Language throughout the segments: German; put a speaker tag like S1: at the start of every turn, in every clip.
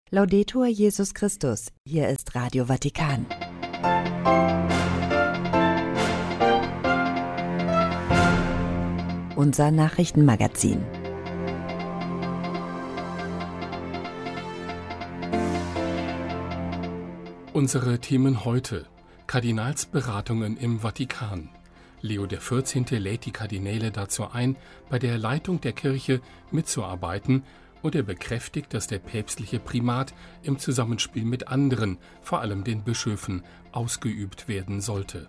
S1: Laudetur Jesus Christus, hier ist Radio Vatikan. Unser Nachrichtenmagazin.
S2: Unsere Themen heute: Kardinalsberatungen im Vatikan. Leo XIV. Lädt die Kardinäle dazu ein, bei der Leitung der Kirche mitzuarbeiten, und er bekräftigt, dass der päpstliche Primat im Zusammenspiel mit anderen, vor allem den Bischöfen, ausgeübt werden sollte.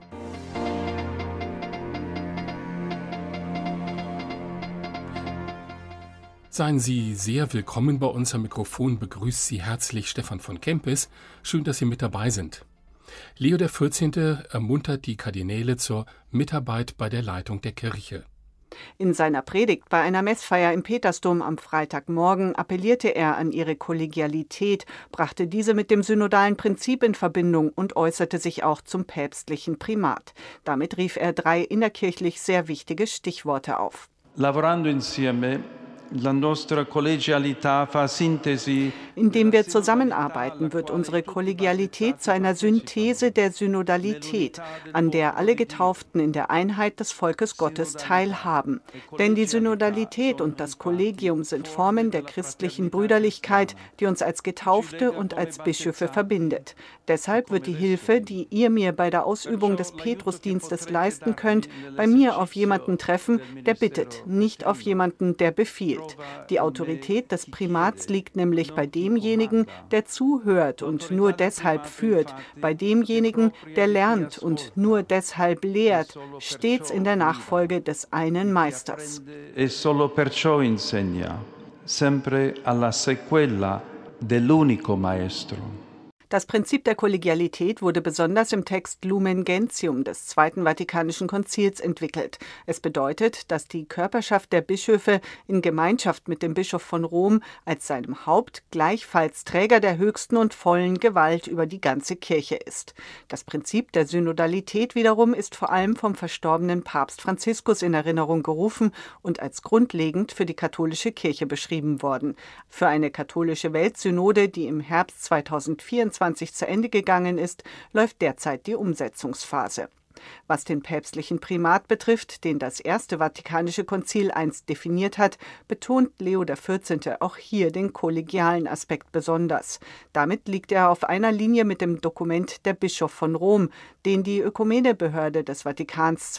S2: Seien Sie sehr willkommen bei uns. Am Mikrofon begrüßt Sie herzlich Stefan von Kempis. Schön, dass Sie mit dabei sind. Leo XIV. Ermuntert die Kardinäle zur Mitarbeit bei der Leitung der Kirche.
S3: In seiner Predigt bei einer Messfeier im Petersdom am Freitagmorgen appellierte er an ihre Kollegialität, brachte diese mit dem synodalen Prinzip in Verbindung und äußerte sich auch zum päpstlichen Primat. Damit rief er 3 innerkirchlich sehr wichtige Stichworte auf.
S4: Lavorando insieme, la nostra collegialità fa sintesi.
S3: Indem wir zusammenarbeiten, wird unsere Kollegialität zu einer Synthese der Synodalität, an der alle Getauften in der Einheit des Volkes Gottes teilhaben. Denn die Synodalität und das Kollegium sind Formen der christlichen Brüderlichkeit, die uns als Getaufte und als Bischöfe verbindet. Deshalb wird die Hilfe, die ihr mir bei der Ausübung des Petrusdienstes leisten könnt, bei mir auf jemanden treffen, der bittet, nicht auf jemanden, der befiehlt. Die Autorität des Primats liegt nämlich bei demjenigen, der zuhört und nur deshalb führt, bei demjenigen, der lernt und nur deshalb lehrt, stets in der Nachfolge des einen Meisters.
S4: E solo perciò insegna, sempre alla sequela dell'unico maestro.
S3: Das Prinzip der Kollegialität wurde besonders im Text Lumen Gentium des Zweiten Vatikanischen Konzils entwickelt. Es bedeutet, dass die Körperschaft der Bischöfe in Gemeinschaft mit dem Bischof von Rom als seinem Haupt gleichfalls Träger der höchsten und vollen Gewalt über die ganze Kirche ist. Das Prinzip der Synodalität wiederum ist vor allem vom verstorbenen Papst Franziskus in Erinnerung gerufen und als grundlegend für die katholische Kirche beschrieben worden. Für eine katholische Weltsynode, die im Herbst 2024 zu Ende gegangen ist, läuft derzeit die Umsetzungsphase. Was den päpstlichen Primat betrifft, den das Erste Vatikanische Konzil einst definiert hat, betont Leo XIV. Auch hier den kollegialen Aspekt besonders. Damit liegt er auf einer Linie mit dem Dokument Der Bischof von Rom, den die Ökumenebehörde des Vatikans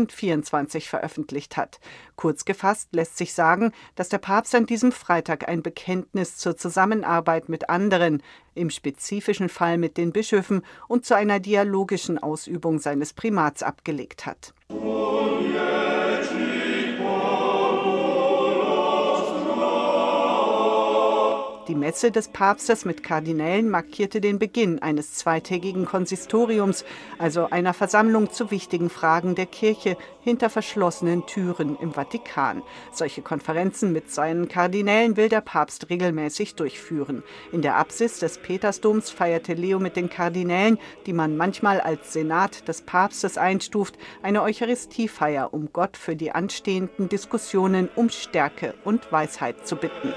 S3: 2024 veröffentlicht hat. Kurz gefasst lässt sich sagen, dass der Papst an diesem Freitag ein Bekenntnis zur Zusammenarbeit mit anderen, im spezifischen Fall mit den Bischöfen, und zu einer dialogischen Ausübung seines Primats abgelegt hat. Die Messe des Papstes mit Kardinälen markierte den Beginn eines zweitägigen Konsistoriums, also einer Versammlung zu wichtigen Fragen der Kirche hinter verschlossenen Türen im Vatikan. Solche Konferenzen mit seinen Kardinälen will der Papst regelmäßig durchführen. In der Apsis des Petersdoms feierte Leo mit den Kardinälen, die man manchmal als Senat des Papstes einstuft, eine Eucharistiefeier, um Gott für die anstehenden Diskussionen um Stärke und Weisheit zu bitten.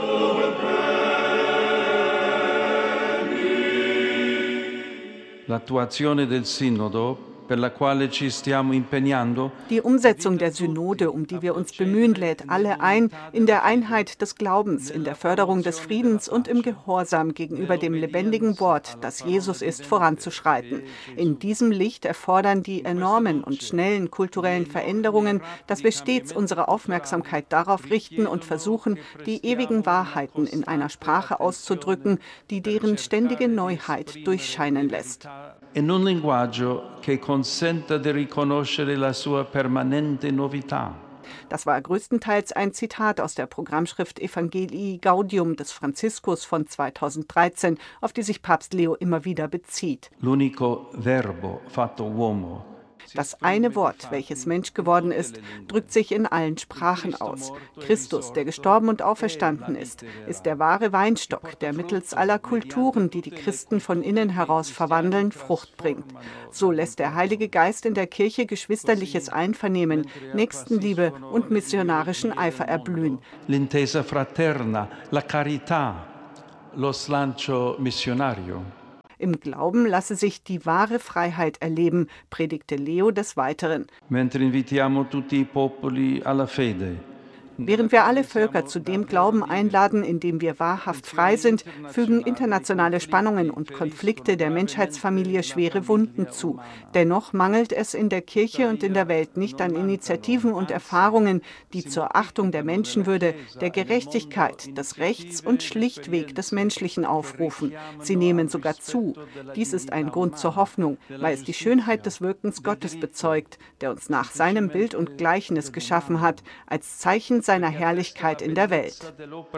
S4: L'attuazione del Sinodo, per la quale ci stiamo impegnando.
S3: Die Umsetzung der Synode, um die wir uns bemühen, lädt alle ein, in der Einheit des Glaubens, in der Förderung des Friedens und im Gehorsam gegenüber dem lebendigen Wort, das Jesus ist, voranzuschreiten. In diesem Licht erfordern die enormen und schnellen kulturellen Veränderungen, dass wir stets unsere Aufmerksamkeit darauf richten und versuchen, die ewigen Wahrheiten in einer Sprache auszudrücken, die deren ständige Neuheit durchscheinen lässt.
S4: In un linguaggio che consenta di riconoscere la sua permanente novità.
S3: Das war größtenteils ein Zitat aus der Programmschrift Evangelii Gaudium des Franziskus von 2013, auf die sich Papst Leo immer wieder bezieht.
S4: L'unico verbo fatto uomo.
S3: Das eine Wort, welches Mensch geworden ist, drückt sich in allen Sprachen aus. Christus, der gestorben und auferstanden ist der wahre Weinstock, der mittels aller Kulturen, die die Christen von innen heraus verwandeln, Frucht bringt. So lässt der Heilige Geist in der Kirche geschwisterliches Einvernehmen, Nächstenliebe und missionarischen Eifer erblühen.
S4: L'intesa fraterna, la carità. lo slancio missionario.
S3: Im Glauben lasse sich die wahre Freiheit erleben, predigte Leo des Weiteren.
S4: Mentre invitiamo tutti i popoli alla fede.
S3: Während wir alle Völker zu dem Glauben einladen, in dem wir wahrhaft frei sind, fügen internationale Spannungen und Konflikte der Menschheitsfamilie schwere Wunden zu. Dennoch mangelt es in der Kirche und in der Welt nicht an Initiativen und Erfahrungen, die zur Achtung der Menschenwürde, der Gerechtigkeit, des Rechts und schlichtweg des Menschlichen aufrufen. Sie nehmen sogar zu. Dies ist ein Grund zur Hoffnung, weil es die Schönheit des Wirkens Gottes bezeugt, der uns nach seinem Bild und Gleichnis geschaffen hat, als Zeichen seiner Herrlichkeit in der Welt.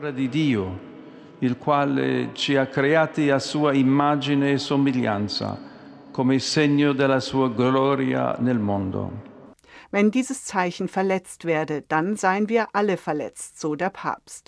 S4: Il quale ci ha creati a sua immagine e somiglianza, come segno della sua gloria nel mondo.
S3: Wenn dieses Zeichen verletzt werde, dann seien wir alle verletzt, so der Papst.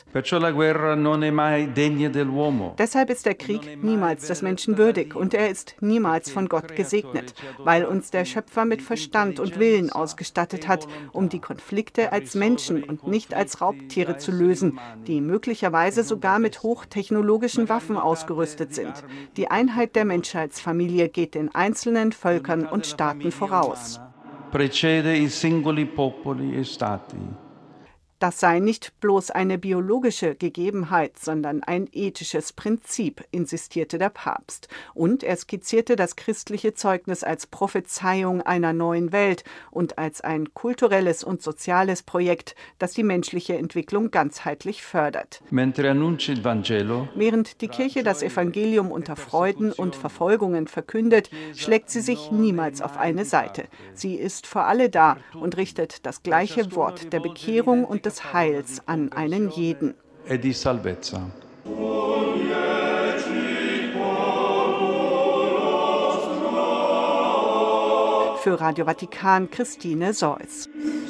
S3: Deshalb ist der Krieg niemals des Menschen würdig und er ist niemals von Gott gesegnet, weil uns der Schöpfer mit Verstand und Willen ausgestattet hat, um die Konflikte als Menschen und nicht als Raubtiere zu lösen, die möglicherweise sogar mit hochtechnologischen Waffen ausgerüstet sind. Die Einheit der Menschheitsfamilie geht den einzelnen Völkern und Staaten voraus.
S4: Precede i singoli popoli e stati.
S3: Das sei nicht bloß eine biologische Gegebenheit, sondern ein ethisches Prinzip, insistierte der Papst. Und er skizzierte das christliche Zeugnis als Prophezeiung einer neuen Welt und als ein kulturelles und soziales Projekt, das die menschliche Entwicklung ganzheitlich fördert. Während die Kirche das Evangelium unter Freuden und Verfolgungen verkündet, schlägt sie sich niemals auf eine Seite. Sie ist für alle da und richtet das gleiche Wort der Bekehrung und des Heils an einen jeden. Für Radio Vatikan Christine Seuss.